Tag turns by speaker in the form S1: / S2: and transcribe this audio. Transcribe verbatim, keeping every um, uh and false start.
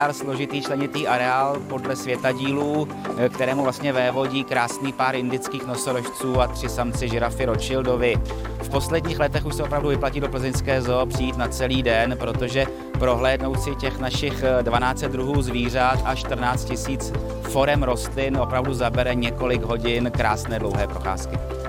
S1: Složitý členitý areál podle světadílů, kterému vlastně vévodí krásný pár indických nosorožců a tři samci žirafy Rothschildovi. V posledních letech už se opravdu vyplatí do plzeňské zoo přijít na celý den, protože prohlédnout si těch našich dvanáct set druhů zvířat a čtrnáct tisíc forem rostlin opravdu zabere několik hodin krásné dlouhé procházky.